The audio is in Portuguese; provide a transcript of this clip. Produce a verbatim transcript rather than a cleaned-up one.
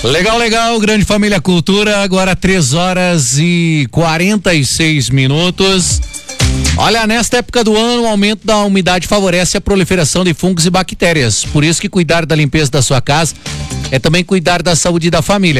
Legal, legal, Grande Família Cultura, agora três horas e quarenta e seis minutos. Olha, nesta época do ano, o aumento da umidade favorece a proliferação de fungos e bactérias. Por isso que cuidar da limpeza da sua casa é também cuidar da saúde da família.